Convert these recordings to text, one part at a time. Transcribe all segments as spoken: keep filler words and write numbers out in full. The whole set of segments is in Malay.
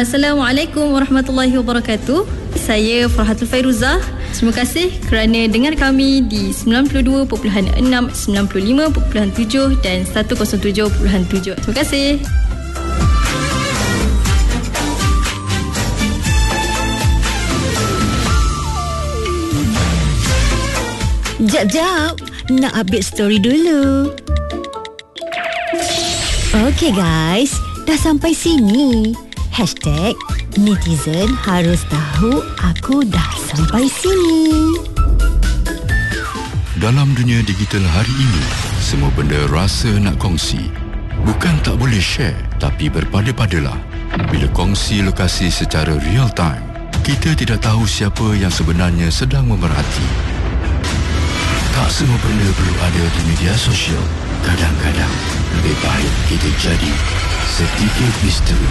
Assalamualaikum warahmatullahi wabarakatuh. Saya Farhatul Fairuzah. Terima kasih kerana dengar kami di sembilan puluh dua perpuluhan enam, sembilan puluh lima perpuluhan tujuh dan seratus tujuh perpuluhan tujuh. Terima kasih. Jap, jap. Nak update story dulu. Okay guys, dah sampai sini. Hashtag netizen harus tahu aku dah sampai sini. Dalam dunia digital hari ini, semua benda rasa nak kongsi. Bukan tak boleh share, tapi berpada-padalah. Bila kongsi lokasi secara real time, kita tidak tahu siapa yang sebenarnya sedang memerhati. Tak semua benda perlu ada di media sosial. Kadang-kadang lebih baik kita jadi sedikit misteri.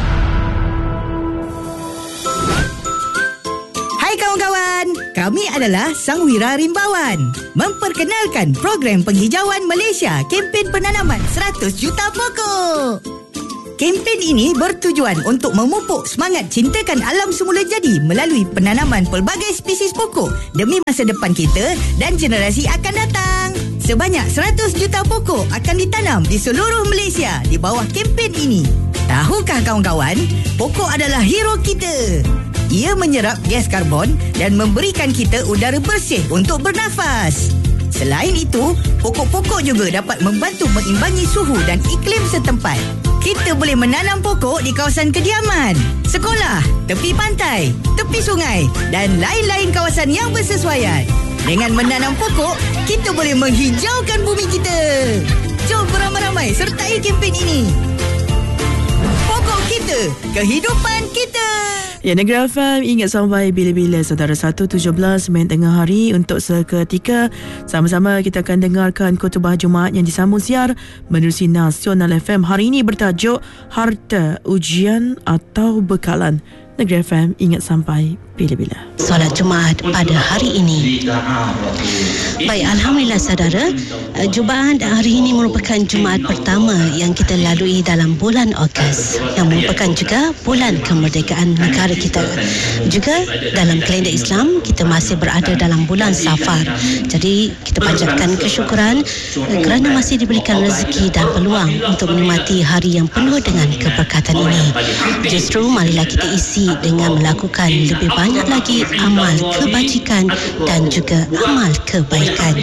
Hai kawan-kawan, kami adalah Sang Wira Rimbawan, memperkenalkan program penghijauan Malaysia, kempen penanaman seratus juta pokok. Kempen ini bertujuan untuk memupuk semangat cintakan alam semula jadi melalui penanaman pelbagai spesies pokok demi masa depan kita dan generasi akan datang. Sebanyak seratus juta pokok akan ditanam di seluruh Malaysia di bawah kempen ini. Tahukah kawan-kawan, pokok adalah hero kita. Ia menyerap gas karbon dan memberikan kita udara bersih untuk bernafas. Selain itu, pokok-pokok juga dapat membantu mengimbangi suhu dan iklim setempat. Kita boleh menanam pokok di kawasan kediaman, sekolah, tepi pantai, tepi sungai dan lain-lain kawasan yang bersesuaian. Dengan menanam pokok, kita boleh menghijaukan bumi kita. Jom beramai-ramai sertai kempen ini. Pokok kita, kehidupan kita. Ya, Negeri F M ingat sampai bila-bila saudara. Satu tujuh belas main tengah hari. Untuk seketika sama-sama kita akan dengarkan khutbah Jumaat yang disambung siar menerusi Nasional F M. Hari ini bertajuk Harta, Ujian atau Bekalan. Negeri F M ingat sampai bila-bila. Solat Jumaat pada hari ini. Baik, Alhamdulillah saudara, Jumaat hari ini merupakan Jumaat pertama yang kita lalui dalam bulan Ogos, yang merupakan juga bulan kemerdekaan negara kita. Juga dalam kalender Islam, kita masih berada dalam bulan Safar. Jadi kita panjatkan kesyukuran kerana masih diberikan rezeki dan peluang untuk menikmati hari yang penuh dengan keberkatan ini. Justru marilah kita isi dengan melakukan lebih banyak lagi amal kebajikan dan juga amal kebaikan.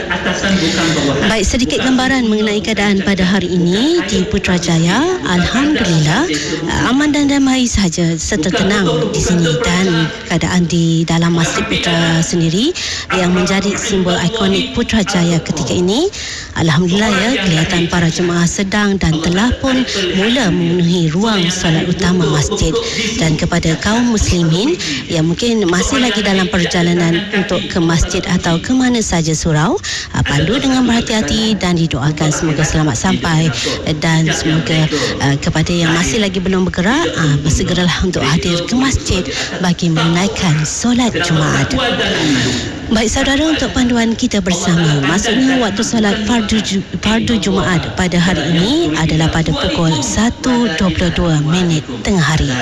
Baik, sedikit gambaran mengenai keadaan pada hari ini di Putrajaya. Alhamdulillah, aman dan damai saja serta tenang di sini, dan keadaan di dalam Masjid Putra sendiri yang menjadi simbol ikonik Putrajaya ketika ini, alhamdulillah ya, kelihatan para jemaah sedang dan telah pun mula memenuhi ruang solat utama masjid. Dan kepada kaum muslimin yang mungkin masih lagi dalam perjalanan untuk ke masjid atau ke mana saja surau, pandu dengan berhati-hati dan didoakan semoga selamat sampai. Dan semoga uh, kepada yang masih lagi belum bergerak, uh, bersegeralah untuk hadir ke masjid bagi menunaikan solat Jumaat. Baik saudara, untuk panduan kita bersama, maksudnya waktu solat fardu, fardu Jumaat pada hari ini adalah pada pukul satu dua puluh dua minit tengah hari.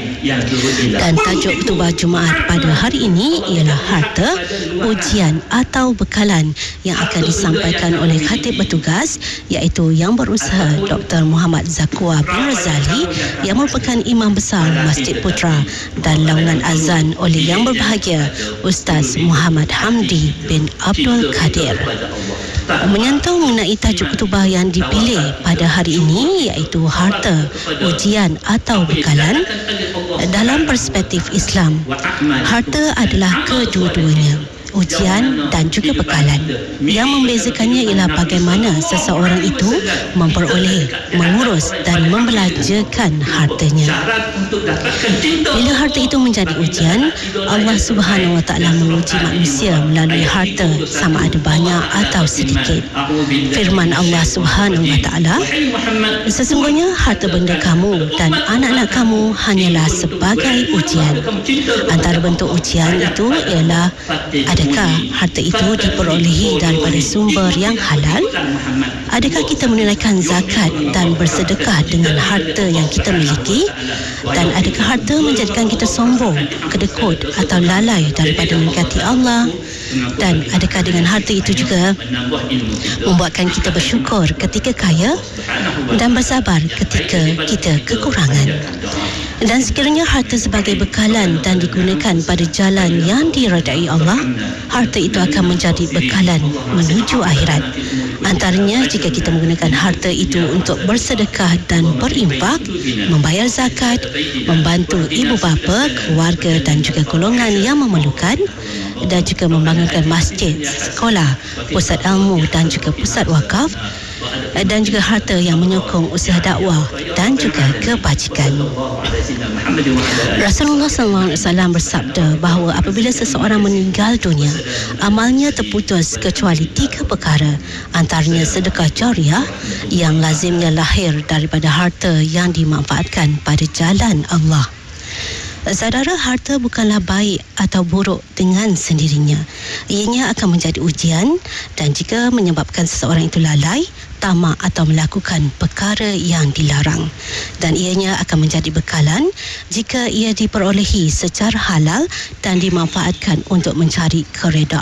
Dan tajuk khutbah Jumaat pada hari ini ialah harta, ujian atau bekalan, yang akan disampaikan oleh khatib bertugas, iaitu Yang Berusaha Doktor Muhammad Zakwa bin Razali, yang merupakan Imam Besar Masjid Putra, dan laungan azan oleh Yang Berbahagia Ustaz Muhammad Hamdi bin Abdul Kadir. Menyantung mengenai tajuk khutbah yang dipilih pada hari ini, iaitu harta, ujian atau bekalan. Dalam perspektif Islam, harta adalah kedua-duanya, ujian dan juga bekalan. Yang membezakannya ialah bagaimana seseorang itu memperoleh, mengurus dan membelanjakan hartanya. Bila harta itu menjadi ujian, Allah Subhanahu Wa Taala menguji manusia melalui harta, sama ada banyak atau sedikit. Firman Allah Subhanahu Wa Taala, sesungguhnya harta benda kamu dan anak-anak kamu hanyalah sebagai ujian. Antara bentuk ujian itu ialah ada adakah harta itu diperolehi daripada sumber yang halal? Adakah kita menunaikan zakat dan bersedekah dengan harta yang kita miliki? Dan adakah harta menjadikan kita sombong, kedekut atau lalai daripada mendekati Allah? Dan adakah dengan harta itu juga membuatkan kita bersyukur ketika kaya dan bersabar ketika kita kekurangan? Dan sekiranya harta sebagai bekalan dan digunakan pada jalan yang diredai Allah, harta itu akan menjadi bekalan menuju akhirat. Antaranya jika kita menggunakan harta itu untuk bersedekah dan berimpak, membayar zakat, membantu ibu bapa, keluarga dan juga golongan yang memerlukan, dan juga membangunkan masjid, sekolah, pusat ilmu dan juga pusat wakaf, dan juga harta yang menyokong usaha dakwah dan juga kebajikan. Rasulullah sallallahu alaihi wasallam bersabda bahawa apabila seseorang meninggal dunia, amalnya terputus kecuali tiga perkara, antaranya sedekah jariah yang lazimnya lahir daripada harta yang dimanfaatkan pada jalan Allah. Saudara, harta bukanlah baik atau buruk dengan sendirinya. Ianya akan menjadi ujian, dan jika menyebabkan seseorang itu lalai, tamak atau melakukan perkara yang dilarang, dan ianya akan menjadi bekalan jika ia diperolehi secara halal dan dimanfaatkan untuk mencari keredaan